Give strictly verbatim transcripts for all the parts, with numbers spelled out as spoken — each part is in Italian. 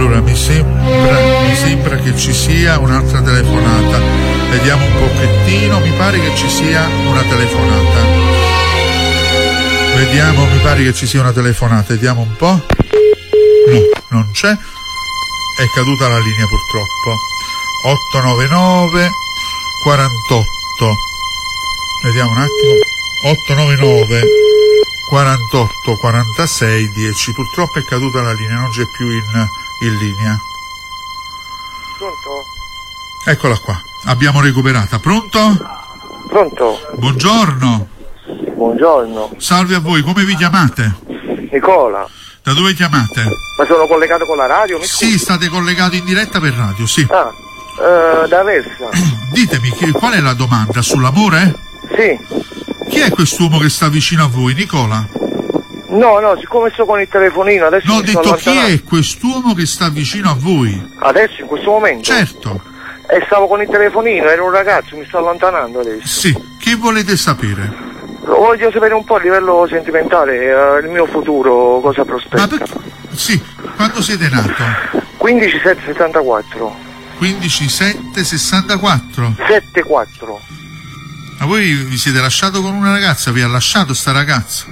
Allora, mi sembra, mi sembra che ci sia un'altra telefonata. Vediamo un pochettino, mi pare che ci sia una telefonata. Vediamo, mi pare che ci sia una telefonata, vediamo un po'. No, non c'è. È caduta la linea purtroppo. otto nove nove quarantotto. Vediamo un attimo. otto nove nove quarantotto quarantasei dieci. Purtroppo è caduta la linea, non c'è più in, in linea. Pronto? Eccola qua, abbiamo recuperata. Pronto? Pronto? Buongiorno. Buongiorno. Salve a voi, come vi chiamate? Nicola. Da dove chiamate? Ma sono collegato con la radio? Mi Sì, scusi? state collegati in diretta per radio, sì. Ah, eh, da Versa. Ditemi, che, qual è la domanda? Sull'amore? Sì. Chi è quest'uomo che sta vicino a voi, Nicola? No, no, siccome sto con il telefonino adesso No, ho mi sto detto chi allontanando. è quest'uomo che sta vicino a voi? Adesso, in questo momento? Certo. E stavo con il telefonino, ero un ragazzo, mi sto allontanando adesso. Sì, che volete sapere? Voglio sapere un po' a livello sentimentale, eh, il mio futuro, cosa prospetta. Ma perché? Sì, quando siete nato? quindici sette settantaquattro. quindici sette sessantaquattro. sette quattro. Ma voi vi siete lasciato con una ragazza? Vi ha lasciato sta ragazza?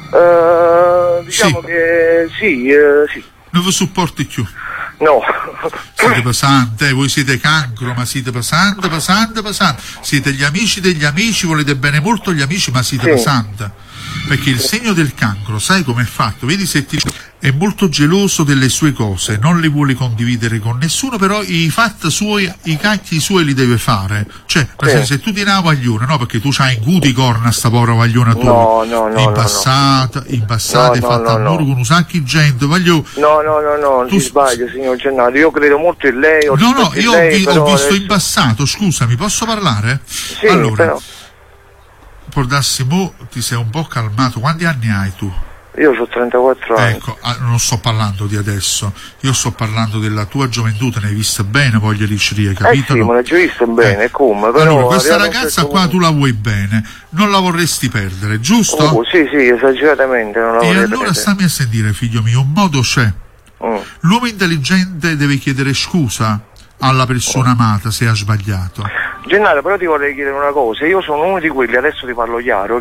Uh, diciamo Sì. che sì, eh, sì. Non vi supporti più. No. Siete pesante, eh, voi siete cancro, ma siete pesante, pesante, pesante. Siete gli amici degli amici, volete bene molto gli amici, ma siete Sì. pesante. Perché il segno del cancro, sai com'è fatto? Vedi se ti... è molto geloso delle sue cose, non le vuole condividere con nessuno, però i fatti suoi, i cacchi suoi li deve fare. Cioè, per Sì. esempio, se tu ti una vagliona, no? Perché tu c'hai in cuti corna sta povera vagliona tua. No, no, no, In no, passato, in passato No, hai no, fatto no, al muro no. con un sacco di gente, voglio... No, no, no, no, Tu- ti sbaglio, signor Gennaro. Io credo molto in lei. Ho No, no, rispetto in io ho, lei, vi- ho però visto adesso- in passato, scusami, posso parlare? Sì, allora, però può darsi, mo ti sei un po' calmato. Quanti anni hai tu? io ho trentaquattro anni. Ecco, ah, non sto parlando di adesso, io sto parlando della tua gioventù, te ne hai vista bene, voglia di scegliere, Eh capito? sì, me l'ho già visto bene, come, però... Allora, questa arrivato a un ragazza certo qua punto- tu la vuoi bene, non la vorresti perdere, giusto? Oh, sì, sì, esageratamente, non la E vorrei allora prendere. stammi a sentire, figlio mio, un modo c'è. Mm. L'uomo intelligente deve chiedere scusa alla persona amata se ha sbagliato. Gennaro, però ti vorrei chiedere una cosa, io sono uno di quelli, adesso ti parlo chiaro,